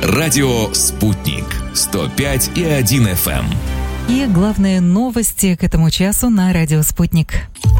Радио «Спутник» 105,1 FM. И главные новости к этому часу на Радио «Спутник».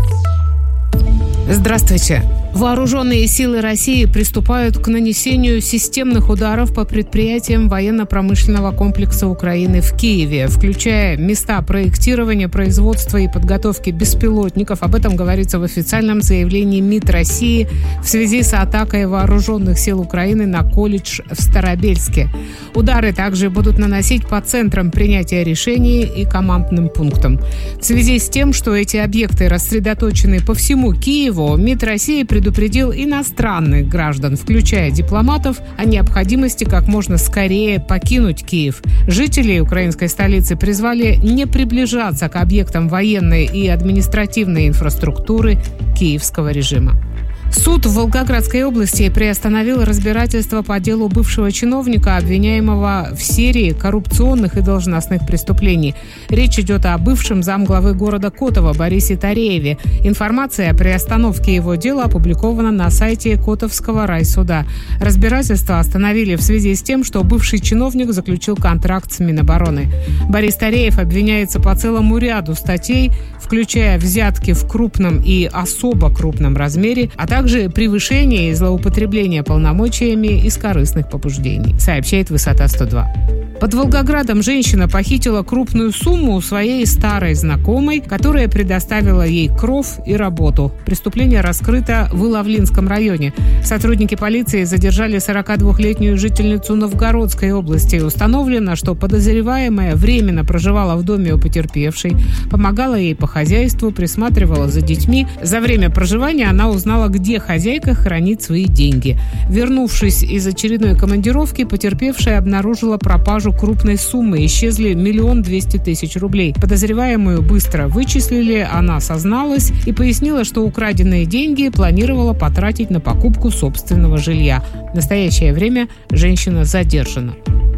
Здравствуйте. Вооруженные силы России приступают к нанесению системных ударов по предприятиям военно-промышленного комплекса Украины в Киеве, включая места проектирования, производства и подготовки беспилотников. Об этом говорится в официальном заявлении МИД России в связи с атакой вооруженных сил Украины на колледж в Старобельске. Удары также будут наносить по центрам принятия решений и командным пунктам. В связи с тем, что эти объекты рассредоточены по всему Киеву, МИД России предупредил иностранных граждан, включая дипломатов, о необходимости как можно скорее покинуть Киев. Жителей украинской столицы призвали не приближаться к объектам военной и административной инфраструктуры киевского режима. Суд в Волгоградской области приостановил разбирательство по делу бывшего чиновника, обвиняемого в серии коррупционных и должностных преступлений. Речь идет о бывшем замглавы города Котово Борисе Тарееве. Информация о приостановке его дела опубликована на сайте Котовского райсуда. Разбирательство остановили в связи с тем, что бывший чиновник заключил контракт с Минобороны. Борис Тареев обвиняется по целому ряду статей, включая взятки в крупном и особо крупном размере, а также превышение и злоупотребление полномочиями из корыстных побуждений, сообщает «Высота 102». Под Волгоградом женщина похитила крупную сумму у своей старой знакомой, которая предоставила ей кров и работу. Преступление раскрыто в Иловлинском районе. Сотрудники полиции задержали 42-летнюю жительницу Новгородской области. Установлено, что подозреваемая временно проживала в доме у потерпевшей, помогала ей по хозяйству, присматривала за детьми. За время проживания она узнала, где хозяйка хранит свои деньги. Вернувшись из очередной командировки, потерпевшая обнаружила пропажу крупной суммы. Исчезли 1 200 000 рублей. Подозреваемую быстро вычислили, она созналась и пояснила, что украденные деньги планировала потратить на покупку собственного жилья. В настоящее время женщина задержана.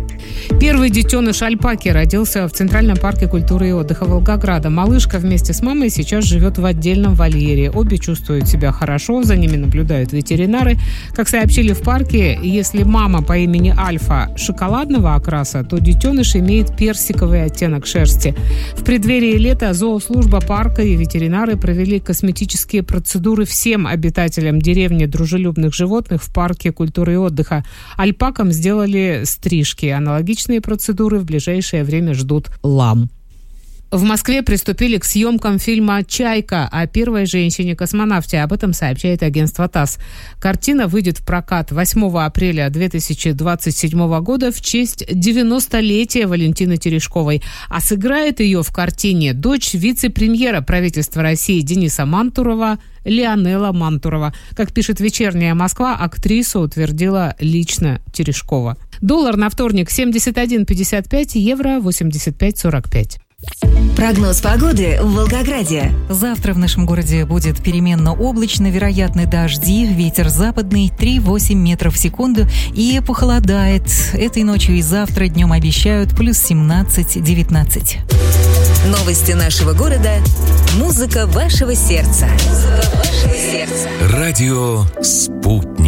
Первый детеныш альпаки родился в Центральном парке культуры и отдыха Волгограда. Малышка вместе с мамой сейчас живет в отдельном вольере. Обе чувствуют себя хорошо, за ними наблюдают ветеринары. Как сообщили в парке, если мама по имени Альфа шоколадного окраса, то детеныш имеет персиковый оттенок шерсти. В преддверии лета зоослужба парка и ветеринары провели косметические процедуры всем обитателям деревни дружелюбных животных в парке культуры и отдыха. Альпакам сделали стрижки. Аналогичные процедуры в ближайшее время ждут лам. В Москве приступили к съемкам фильма «Чайка» о первой женщине-космонавте. Об этом сообщает агентство ТАСС. Картина выйдет в прокат 8 апреля 2027 года в честь 90-летия Валентины Терешковой. А сыграет ее в картине дочь вице-премьера правительства России Дениса Мантурова Леонела Мантурова. Как пишет «Вечерняя Москва», актрису утвердила лично Терешкова. Доллар на вторник 71,55, евро 85,45. Прогноз погоды в Волгограде. Завтра в нашем городе будет переменно облачно, вероятны дожди, ветер западный 3,8 метров в секунду и похолодает. Этой ночью и завтра днем обещают плюс 17-19. Новости нашего города. Музыка вашего сердца. Радио «Спутник».